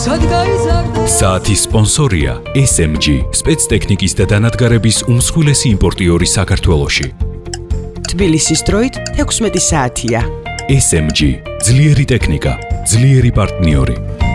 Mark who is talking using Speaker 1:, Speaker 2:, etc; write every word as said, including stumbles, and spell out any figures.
Speaker 1: საათის სპონსორია ეს ემ ჯი, სპეცტექნიკის და დანადგარების უმსხვილესი იმპორტიორი საქართველოში.
Speaker 2: თბილისის დროით ექვსმეტი საათია.
Speaker 1: ეს ემ ჯი, ძლიერი ტექნიკა, ძლიერი პარტნიორი.